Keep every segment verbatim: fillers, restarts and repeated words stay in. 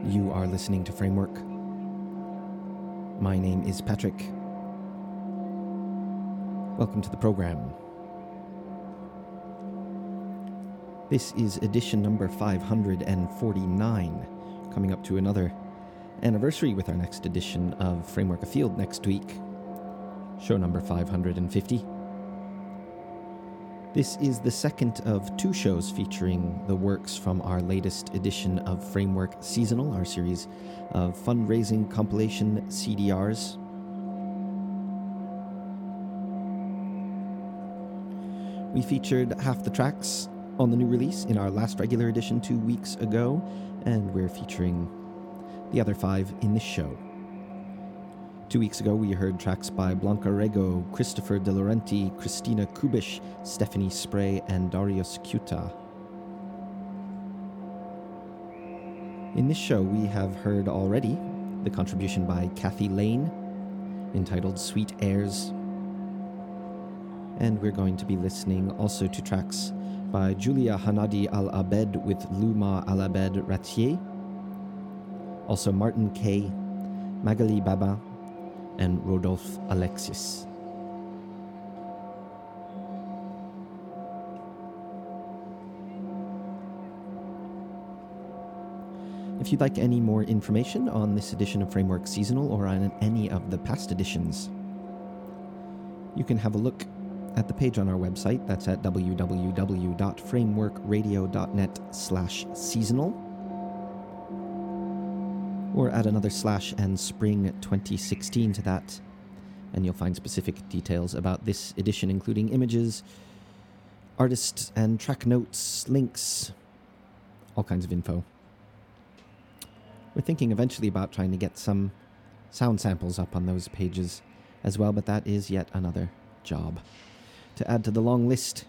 You are listening to Framework. My name is Patrick. Welcome to the program. This is edition number five hundred forty-nine, coming up to another anniversary with our next edition of Framework Afield next week, show number five hundred fifty. This is the second of two shows featuring the works from our latest edition of Framework Seasonal, our series of fundraising compilation C D Rs. We featured half the tracks on the new release in our last regular edition two weeks ago, and we're featuring the other five in this show. Two weeks ago, we heard tracks by Blanca Rego, Christopher De Laurenti, Christina Kubish, Stephanie Spray, and Darius Kuta. In this show, we have heard already the contribution by Kathy Lane, entitled Sweet Airs. And we're going to be listening also to tracks by Julia Hanadi Al-Abed with Luma Al-Abed Ratier, also Martin Kay, Magali Baba, and Rodolphe Alexis. If you'd like any more information on this edition of Framework Seasonal or on any of the past editions, you can have a look at the page on our website. That's at www.frameworkradio.net slash seasonal. Or add another slash and spring twenty sixteen to that, and you'll find specific details about this edition, including images, artists and track notes, links, all kinds of info. We're thinking eventually about trying to get some sound samples up on those pages as well, but that is yet another job to add to the long list.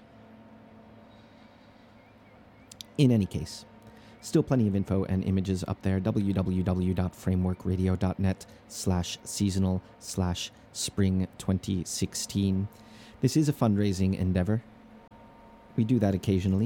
In any case, still plenty of info and images up there. www.frameworkradio.net slash seasonal slash spring 2016. This is a fundraising endeavor. We do that occasionally.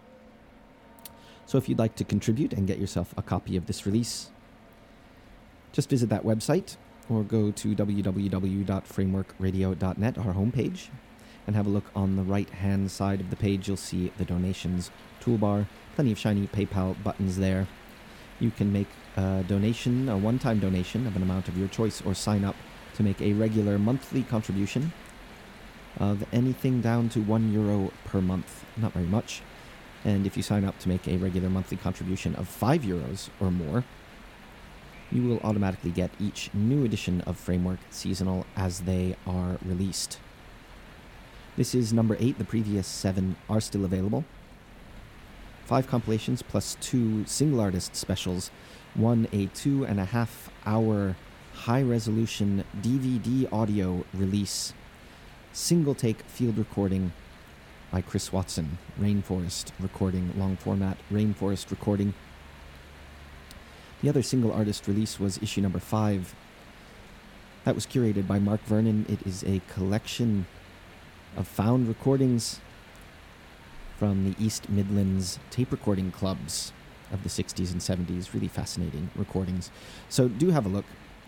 So if you'd like to contribute and get yourself a copy of this release, just visit that website or go to www.frameworkradio.net, our homepage, and have a look on the right-hand side of the page. You'll see the donations toolbar. Plenty of shiny PayPal buttons there. You can make a donation, a one-time donation of an amount of your choice, or sign up to make a regular monthly contribution of anything down to one euro per month. Not very much. And if you sign up to make a regular monthly contribution of five euros or more, you will automatically get each new edition of Framework Seasonal as they are released. This is number eight. The previous seven are still available. Five compilations plus two single artist specials, one a two and a half hour high resolution D V D audio release, single take field recording by Chris Watson, Rainforest recording, long format Rainforest recording. The other single artist release was issue number five. That was curated by Mark Vernon. It is a collection of found recordings from the East Midlands tape recording clubs of the sixties and seventies. Really fascinating recordings. So do have a look.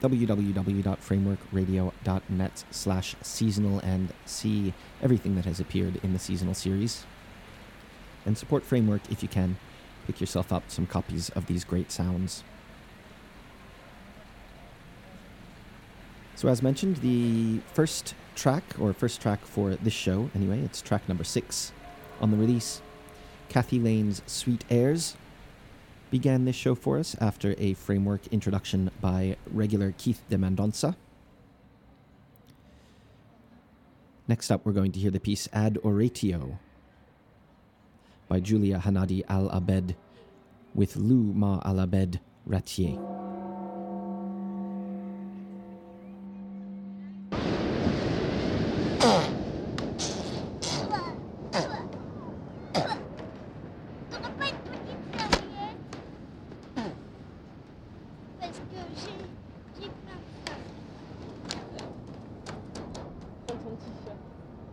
www.frameworkradio.net slash seasonal and see everything that has appeared in the seasonal series. And support Framework if you can. Pick yourself up some copies of these great sounds. So as mentioned, the first track, or first track for this show anyway, it's track number six on the release, Kathy Lane's Sweet Airs, began this show for us after a Framework introduction by regular Keith de Mendonça. Next up, we're going to hear the piece Ad Oratio by Julia Hanadi Al-Abed with Lou Ma Al-Abed Ratier.